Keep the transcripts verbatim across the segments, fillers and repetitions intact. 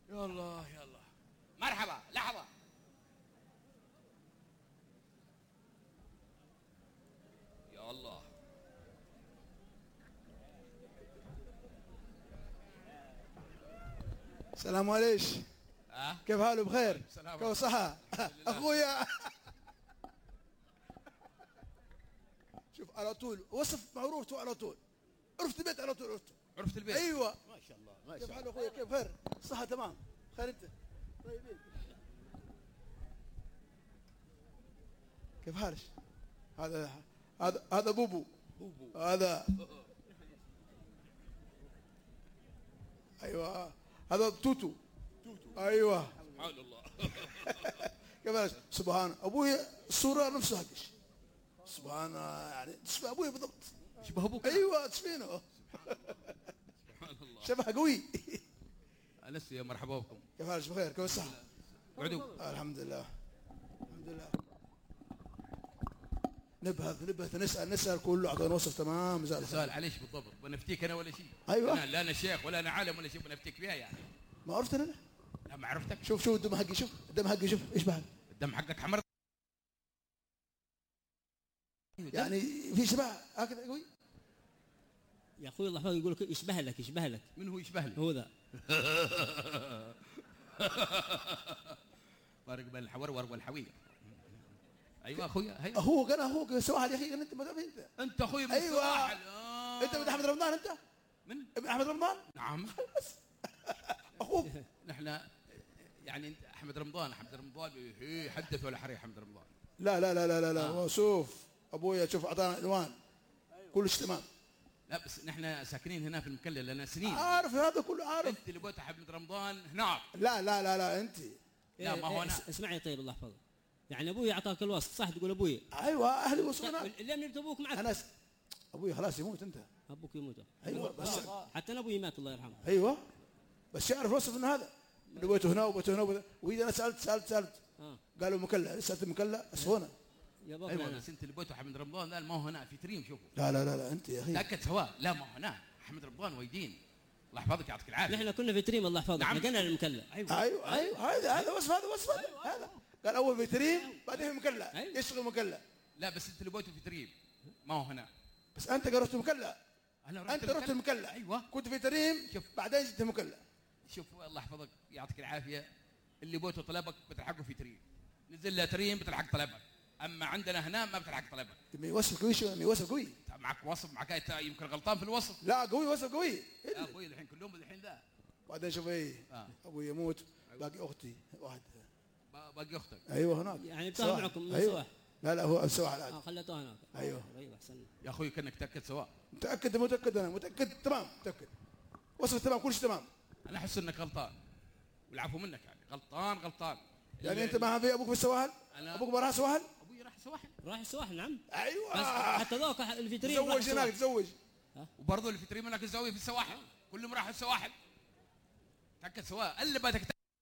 يا الله يا الله. مرحبا. لحظة. يا الله. السلام عليكم. أه؟ كيف حاله؟ بخير؟ كيف صحة؟ أخويا شوف على طول وصف معروف على طول. عرفت البيت على طول. عرفت عرفت البيت. أيوة ما شاء الله ما شاء كيف الله. حاله أخويا؟ كيف خير؟ صحة تمام؟ خير أنت؟ طيبين. كيف حالك؟ هذا هذا هذا بوبو. بوبو. هذا أيوة هذا توتو. توتو. أيوة. سبحان الله. كيف حالك؟ سبحان أبوي الصورة نفسها هكش. سبحان يعني تشبه أبوي بالضبط. شبه أبوك. أيوة تشبينه. سبحان الله. شبه قوي. أنس يا مرحبا بكم. كيف حالك؟ بخير؟ كيف الصحة؟ قعدوا. الحمد لله الحمد لله. نبهث نبهث نسأل نسأل كله أعطينا وصف تمام. زال سؤال عليش بالضبط؟ بنفتيك أنا ولا شيء؟ أيوة. أنا لا أنا شيخ ولا أنا عالم ولا شيء بنفتيك بها يعني. ما عرفتنا أنا؟ لا ما عرفتك. شوف شوف الدم حقي. شوف الدم حقي. شوف إيش بحق الدم حقك حمر يعني في شبه هكذا قوي. يا اخوي الله يحفظك يقول لك يشبه لك يشبه لك. من هو يشبه لي؟ هو ذا. فارق بين الحورور والحوير. ايوه اخويا. هيا هو كان هو سواحل يا اخي. انت ما تعرف انت. انت اخوي من أيوة. السواحل. آه. انت ابن احمد رمضان. انت من ابن احمد رمضان. نعم. اخوك. نحن يعني انت احمد رمضان. احمد رمضان هي حدث ولا حري احمد رمضان. لا لا لا لا لا, لا. آه. شوف ابويا شوف اعطانا عنوان. أيوة. كلش تمام. لا بس نحن ساكنين هنا في المكلا لنا سنين. عارف هذا كله عارف. انت اللي بوت احمد رمضان هناك. لا لا لا لا انت. لا ما هو انا. اسمعي طيب الله يحفظك. يعني ابوي اعطاك الوصف صح تقول ابوي. ايوه اهلي وصلنا. ليه من ابوك معك؟ انا س... ابوي خلاص يموت. انت ابوك يموت. ايوه بس حتى انا ابوي مات الله يرحمه. ايوه بس يعرف وصف من هذا. نبيته هنا وبيته هنا. واذا انا سالت سالت سالت آه. قالوا مكلا. سالت مكلا اسفونا. يا بابا ايوه بس انت اللي بوت احمد رمضان. لا ما هو هنا في تريم. شوفوا. لا لا لا لا انت يا اخي تاكد سواء. لا ما هو هنا احمد رمضان ويدين. الله يحفظك يعطيك العافيه. نحن كنا في تريم الله يحفظك. نعم. لقينا المكلا. ايوه ايوه ايوه هذا هذا وصف. هذا وصف. هذا هذا قال اول في تريم بعدين في مكلا. أيوة. يشتغل مكلا. لا بس انت اللي بوته في تريم ما هو هنا. بس انت رحت مكلا. انا رحت انت رحت المكلا. ايوه كنت في تريم. شوف. بعدين جيت مكلا. شوف الله يحفظك يعطيك العافيه. اللي بوته طلبك بتلحقه في تريم. نزل له تريم بتلحق طلبك. اما عندنا هنا ما بتلحق طلبك. ما يوصف قوي. شو ما يوصف قوي. معك وصف معك انت يمكن غلطان في الوصف. لا قوي وصف قوي. يا اخوي الحين كلهم الحين ذا. بعدين شوف ايه آه. ابوي يموت. باقي اختي واحد. باقي اختك. ايوه هناك. يعني بتاخذ معكم من أيوة. سواح. لا لا هو السواحل اه الان. خليتوه هناك. ايوه طيب احسن. يا اخوي كانك تاكد سواء. متاكد متاكد انا متاكد تمام متاكد. وصف تمام كل شيء تمام. انا احس انك غلطان والعفو منك يعني غلطان غلطان. يعني انت ما في ابوك في السواحل؟ أنا ابوك ما راح سواحل؟ ابوي راح سواحل. راح السواحل نعم. ايوه بس حتى ذوك اللي في تريم تزوج هناك تزوج. وبرضه اللي في تريم هناك الزاويه في السواحل. كلهم راحوا السواحل. تاكد سواء اللي بدك.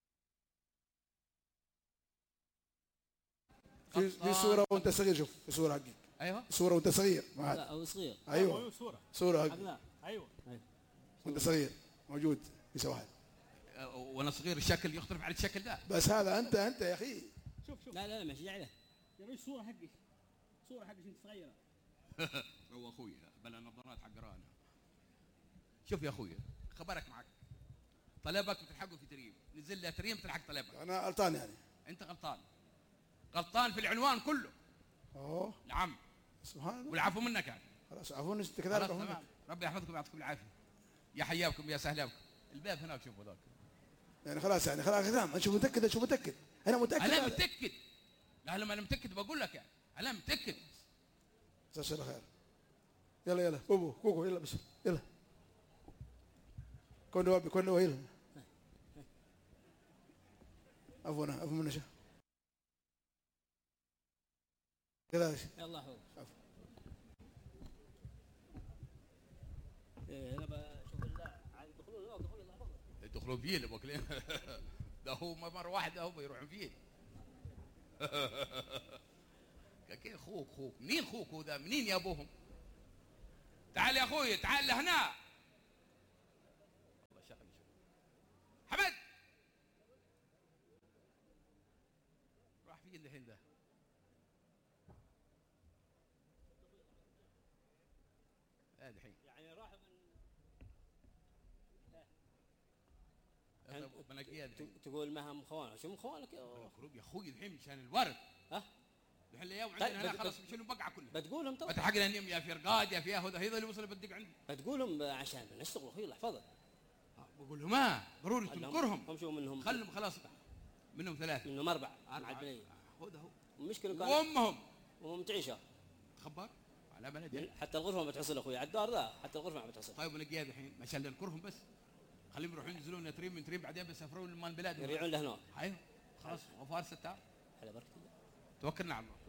في في صوره وانت صغير. شوف في صوره حقك. ايوه صوره وانت صغير. لا او صغير. ايوه صوره صوره حقك لا ايوه وانت صغير موجود في سواحل. وانا صغير الشكل يختلف عن الشكل ده. بس هذا انت انت يا اخي. شوف شوف لا لا لا ماشي عليه. يا ريت صوره حقك صوره حقك انت صغيره. هو اخويا بلا نظارات حق رانا. شوف يا اخويا خبرك معك. طلبك بتلحقه في تريم. نزل له تريم تلحق طلبك. انا غلطان يعني. انت غلطان. غلطان في العنوان كله. اوه نعم. سبحان الله. والعفو منك يعني. خلاص عفوني انت خلاص كذلك. تمام. ربي يحفظكم ويعطيكم العافيه. يا حياكم يا سهلاكم. الباب هناك شوفوا ذاك. يعني خلاص يعني خلاص تمام. شوف متاكد شوف متاكد. انا متاكد. انا متاكد. لا لما انا متاكد بقول لك يعني. انا متاكد. جزاك الله خير. يلا يلا بوبو كوكو يلا بس يلا. كون وابي كون ويلا. عفوا عفوا من نشا. كذلك. يلا هو. عفوا. ايه انا بشوف الله عاد يدخلون لا يدخلون الله يحفظك. يدخلوا فيه بوكلين. ده هو مره واحده هم يروحون فيه. كيف اخوك اخوك منين اخوك هو ذا منين يا ابوهم؟ تعال يا اخوي تعال لهنا. الله شغل شوف. حمد وين الحين ذا؟ هذا الحين يعني راح من بنقيها الحين. تقول مهم خوانك، شو خوانك يا يا اخوي الحين مشان الورد. ها؟ الحين الايام طيب عندنا هنا بت- خلاص بت- بيشيلوا البقعه كلها. بتقولهم طبعا، فتحقنا النيم يا في رقاد يا في هذا هذا اللي وصل بدق عندي. بتقولهم عشان نشتغل اخوي الله يحفظك. بقول لهم ما ضروري تنكرهم. هم شو منهم خلهم خلاص منهم ثلاثه منهم اربعه مع أربعة. البنيه. هذا هو المشكله كان وامهم امهم تعيشه خبر على بلدي. حتى الغرفه ما بتحصل اخوي على الدار ذا، حتى الغرفه ما بتحصل. طيب ونقيها الحين عشان ننكرهم بس. خليهم يروحون ينزلون تريم من تريم بعدين بيسافرون لمان بلادهم. يريعون لهناك. ايوه خلاص غفار ستار. على بركه الله. توكلنا على الله.